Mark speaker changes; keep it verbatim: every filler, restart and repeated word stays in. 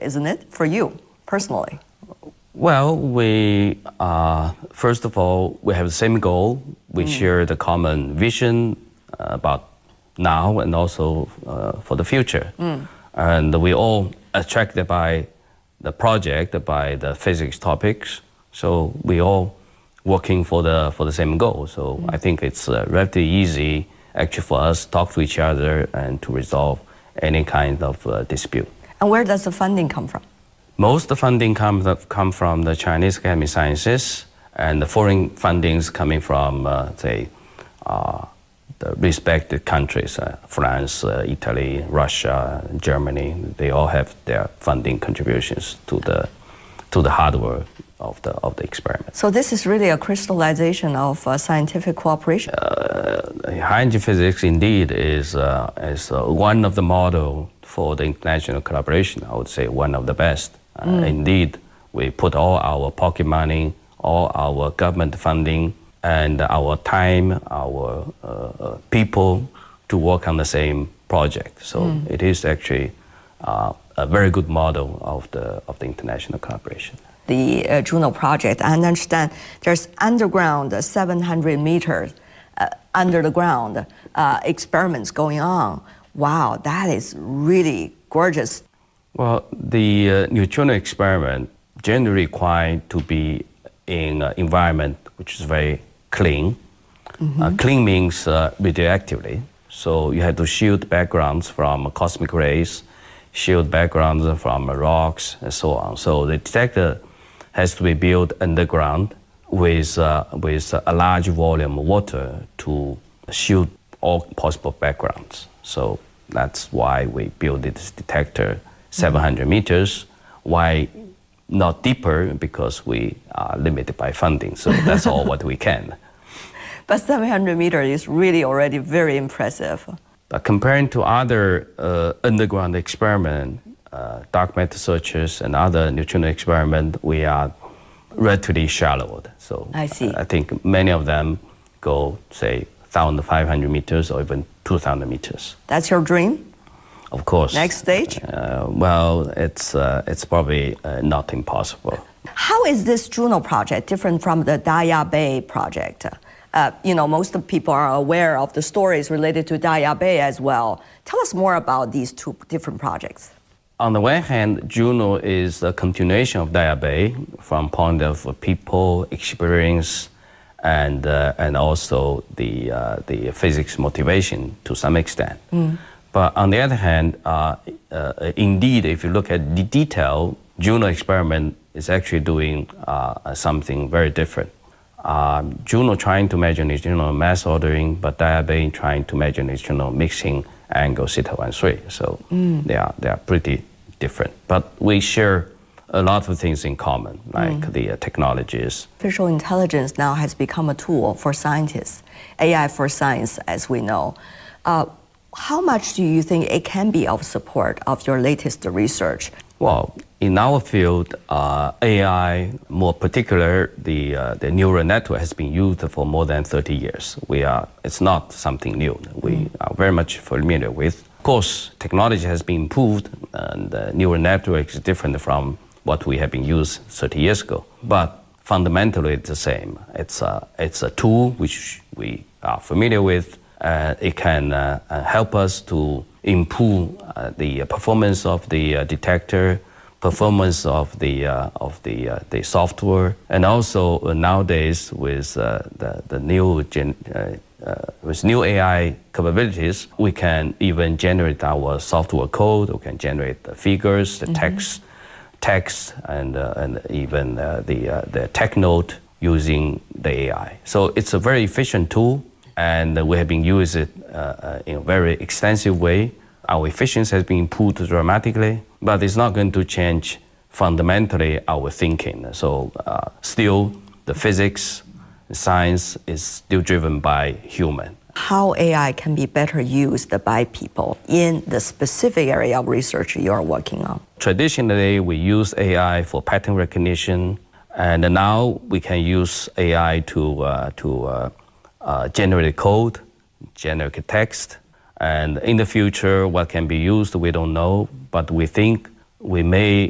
Speaker 1: isn't it, for you personally?
Speaker 2: Well, we, uh, first of all, we have the same goal. We mm. share the common vision uh, about now and also uh, for the future. Mm. And we all attracted by the project, by the physics topics. So we all working for the, for the same goal. So mm. I think it's uh, relatively easy actually for us to talk to each other and to resolve any kind of uh, dispute.
Speaker 1: And where does the funding come from?
Speaker 2: Most of the funding comes come from the Chinese Academy of Sciences, and the foreign fundings coming from, uh, say, uh, the respected countries, uh, France, uh, Italy, Russia, Germany. They all have their funding contributions to the to the hardware of the of the experiment.
Speaker 1: So this is really a crystallization of uh, scientific cooperation.
Speaker 2: Uh, high energy physics indeed is uh, is uh, one of the model for the international collaboration. I would say one of the best. Uh, mm. Indeed, we put all our pocket money, all our government funding, and our time, our uh, uh, people to work on the same project. So mm. it is actually uh, a very good model of the of the international collaboration.
Speaker 1: The uh, Juno project, I understand there's underground, uh, seven hundred meters uh, under the ground uh, experiments going on. Wow, that is really gorgeous.
Speaker 2: Well, the uh, neutrino experiment generally required to be in an environment which is very clean. Mm-hmm. uh, clean means uh, radioactively. So you have to shield backgrounds from cosmic rays, shield backgrounds from rocks, and so on. So the detector has to be built underground with, uh, with a large volume of water to shield all possible backgrounds. So that's why we built this detector seven hundred meters. Why not deeper? Because we are limited by funding. So that's all what we can.
Speaker 1: But seven hundred meters is really already very impressive.
Speaker 2: But comparing to other uh, underground experiments, uh, dark matter searches and other neutrino experiments, we are relatively shallow. So
Speaker 1: I see.
Speaker 2: I think many of them go, say, one thousand five hundred meters or even two thousand meters.
Speaker 1: That's your dream?
Speaker 2: Of course.
Speaker 1: Next stage?
Speaker 2: Uh, well, it's, uh, it's probably uh, not impossible.
Speaker 1: How is this Juno project different from the Daya Bay project? Uh, you know, most of people are aware of the stories related to Daya Bay as well. Tell us more about these two different projects.
Speaker 2: On the one hand, Juno is a continuation of Daya Bay from point of people, experience, and, uh, and also the, uh, the physics motivation to some extent. Mm. But on the other hand, uh, uh, indeed, if you look at the detail, Juno experiment is actually doing uh, something very different. Um, Juno trying to measure neutrino mass ordering, but Daya Bay trying to measure neutrino mixing angle theta one three. So mm. they are they are pretty different. But we share a lot of things in common, like mm. the uh, technologies.
Speaker 1: Artificial intelligence now has become a tool for scientists, A I for science, as we know. Uh, How much do you think it can be of support of your latest research?
Speaker 2: Well, in our field, uh, A I, more particular, the, uh, the neural network has been used for more than thirty years. We are, it's not something new. We mm. are very much familiar with. Of course, technology has been improved, and the neural network is different from what we have been used thirty years ago. But fundamentally, it's the same. It's a, it's a tool which we are familiar with. Uh, it can uh, uh, help us to improve uh, the performance of the uh, detector, performance of the uh, of the uh, the software, and also uh, nowadays with uh, the the new gen, uh, uh, with new A I capabilities, we can even generate our software code. We can generate the figures, the mm-hmm. text, text, and uh, and even uh, the uh, the tech note using the A I. So it's a very efficient tool. And we have been using it uh, in a very extensive way. Our efficiency has been improved dramatically, but it's not going to change fundamentally our thinking. So uh, still, the physics, science is still driven by human.
Speaker 1: How A I can be better used by people in the specific area of research you are working on?
Speaker 2: Traditionally, we use A I for pattern recognition, and now we can use A I to, uh, to uh, Uh, generate code, generate text, and in the future, what can be used, we don't know, but we think we may